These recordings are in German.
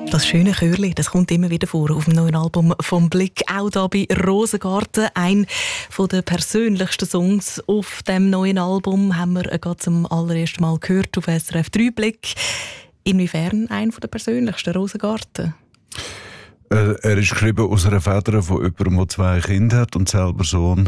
Das schöne Chörli, das kommt immer wieder vor auf dem neuen Album vom Blick. Auch da bei Rosengarten. Ein der persönlichsten Songs auf dem neuen Album haben wir gerade zum allerersten Mal gehört auf SRF 3 Blick. Inwiefern ein der persönlichsten, Rosengarten? Er ist geschrieben aus einer Feder von jemandem, der 2 Kinder hat und selber Sohn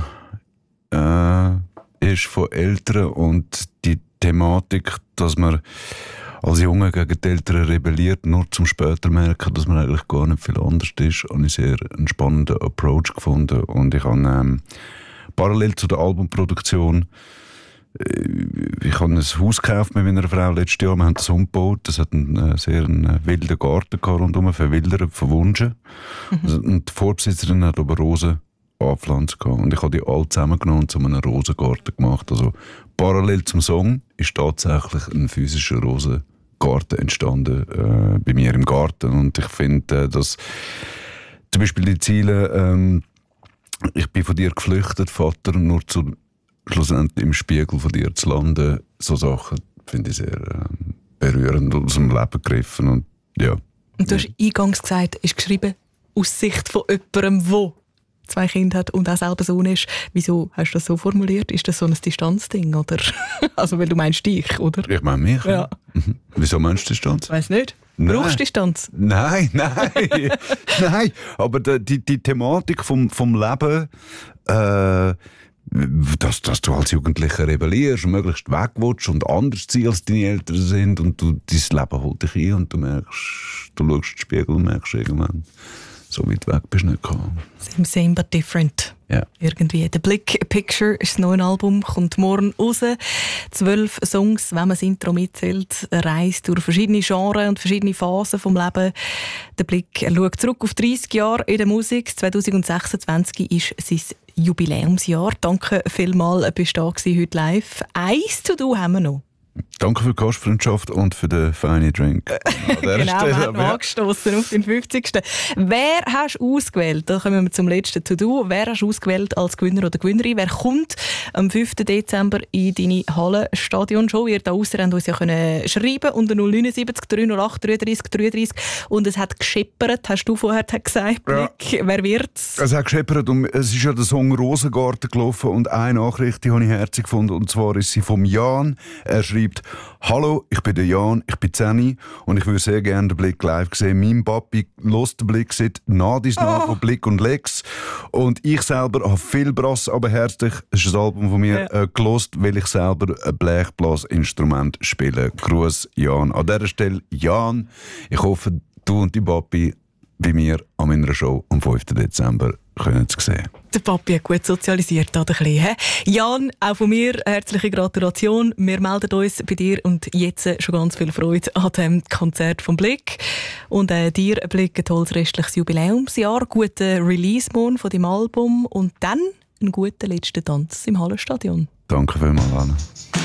ist von Eltern. Und die Thematik, dass man als Junge gegen die Eltern rebelliert, nur zum später merken, dass man eigentlich gar nicht viel anders ist, habe ich sehr einen spannenden Approach gefunden. Und ich habe parallel zu der Albumproduktion ich habe ein Haus gekauft mit meiner Frau letztes Jahr. Wir haben das umgebaut. Das hat einen sehr wilden Garten rundherum, verwildert, verwunschen. Und die Vorbesitzerin hat aber Rosen angepflanzt. Und ich habe die alle zusammengenommen und zu einem Rosengarten gemacht. Also parallel zum Song ist tatsächlich ein physischer Rosengarten entstanden bei mir im Garten. Und ich finde, dass zum Beispiel die Ziele ich bin von dir geflüchtet, Vater, nur zu schlussendlich im Spiegel von dir zu landen, so Sachen finde ich sehr berührend aus dem Leben gegriffen. Und, ja. Und du hast eingangs gesagt, ist geschrieben aus Sicht von jemandem, der 2 Kinder hat und auch selber Sohn ist. Wieso hast du das so formuliert? Ist das so ein Distanzding? Oder? Also, weil du meinst dich, oder? Ich meine mich. Ja. Mhm. Wieso meinst du Distanz? Ich weiss nicht. Brauchst du Distanz? Nein. Nein. Aber die Thematik vom Leben, dass du als Jugendlicher rebellierst und möglichst weg willst und anders ziehst, als deine Eltern sind und dein Leben holt dich ein und du schaust in den Spiegel und merkst irgendwann, so weit weg bist du nicht gekommen. Same but different. Ja. Irgendwie. «The Blick Picture» ist das neue Album, kommt morgen raus. 12 Songs, wenn man das Intro mitzählt, reist durch verschiedene Genres und verschiedene Phasen des Lebens. «Der Blick» schaut zurück auf 30 Jahre in der Musik. 2026 ist sein Jubiläumsjahr. Danke vielmals, bist du da gewesen, heute live. Eins zu tun haben wir noch. Danke für die Gastfreundschaft und für den feinen Drink. Genau, wir haben angestoßen auf den 50. Wer hast du ausgewählt? Da kommen wir zum letzten To-Do. Wer hast du ausgewählt als Gewinner oder Gewinnerin? Wer kommt am 5. Dezember in deine Hallenstadion-Show? Ihr da aussen habt uns ja können schreiben unter 079 308 33 33 und es hat gescheppert, hast du vorher gesagt. Ja. Wer wird's? Es hat gescheppert und es ist ja der Song «Rosengarten» gelaufen und eine Nachricht, die habe ich herzig gefunden, und zwar ist sie vom Jan. Er schreibt: «Hallo, ich bin der Jan, ich bin 10 und ich würde sehr gerne den Blick live sehen. Mein Papi hört den Blick seit nach von Blick und Lex und ich selber habe viel Brass, aber herzlich, es ist ein Album von mir, gehört, weil ich selber ein Blechblasinstrument spiele. Gruß, Jan.» An dieser Stelle, Jan, ich hoffe, du und die Papi bei mir an meiner Show am 5. Dezember können Sie sehen. Der Papi hat gut sozialisiert. Jan, auch von mir herzliche Gratulation. Wir melden uns bei dir und jetzt schon ganz viel Freude an dem Konzert vom Blick. Und dir, Blick, ein tolles restliches Jubiläumsjahr, guten Release morgen von deinem Album und dann einen guten letzten Tanz im Hallenstadion. Danke vielmals, Anna.